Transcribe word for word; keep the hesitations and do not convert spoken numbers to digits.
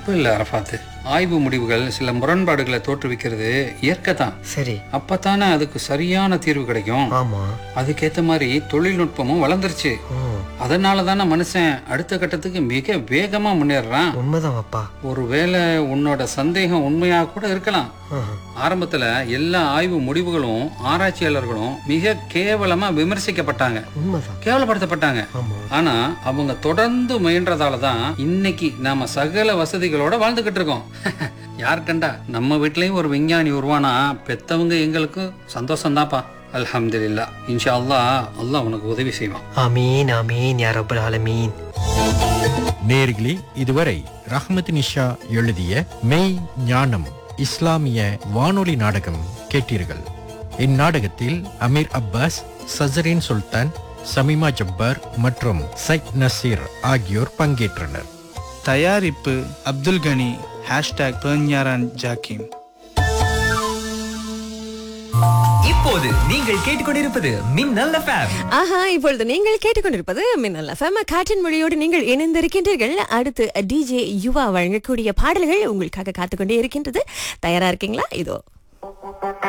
தப்பு இல்ல அரஃபாத்து. ஆய்வு முடிவுகள் சில முரண்பாடுகளை தோற்றுவிக்கிறது இயற்கை தான். சரி. அப்பத்தானே அதுக்கு சரியான தீர்வு கிடைக்கும். ஆமா. அதுக்கேத்த மாதிரி தொழில்நுட்பமும் வளர்ந்துருச்சு. அதனால தானே மனுஷன் அடுத்த கட்டத்துக்கு மிக வேகமா முன்னேறான். உண்மைதான் அப்பா. ஒருவேளை உன்னோட சந்தேகம் உண்மையா கூட இருக்கலாம். ஆரம்பத்துல எல்லா ஆய்வு முடிவுகளும் ஆராய்ச்சியாளர்களும் மிக கேவலமா விமர்சிக்கப்பட்டாங்க, கேவலப்படுத்தப்பட்டாங்க. ஆனா அவங்க தொடர்ந்து முயன்றதாலதான் இன்னைக்கு நாம சகல வசதிகளோட வாழ்ந்துகிட்டு இருக்கோம். யார் கண்டா நம்ம வீட்லயும் ஒரு விஞ்ஞானி உருவானா பெத்தவங்க எங்களுக்கும் சந்தோஷம் தான்ப்பா. அல்ஹம்துலில்லாஹ். இன்ஷா அல்லாஹ் அல்லாஹ் உனக்கு உதவி செய்வான். ஆமீன் ஆமீன் யா ரப்பல் ஆலமீன். நேர்களே, இதுவரை ரஹ்மத் நிஷா எழுதிய மெய் ஞானம் இஸ்லாமிய வானொலி நாடகம் கேட்டீர்கள். இந்நாடகத்தில் அமீர் அப்பாஸ், சசரின் சுல்தான், சமீமா ஜப்பார் மற்றும் சைத் நசீர் ஆகியோர் பங்கேற்றனர். தயாரிப்பு அப்துல் கனி. ஹேஷ்டாக் பெர்ஞாரான் ஜாக்கிம். இப்போது நீங்கள் கேட்டுக்கொண்டிருப்பது மின்னல் எஃப்எம். ஆஹா, இப்பொழுது நீங்கள் கேட்டுக்கொண்டிருப்பது மின்னல் எஃப்எம். காற்றின் மொழியோடு நீங்கள் இணைந்திருக்கின்றீர்கள். அடுத்து டிஜே யுவா வழங்கக்கூடிய பாடல்கள் உங்களுக்காக காத்துக்கொண்டே இருக்கின்றது. தயாரா இருக்கீங்களா? இதோ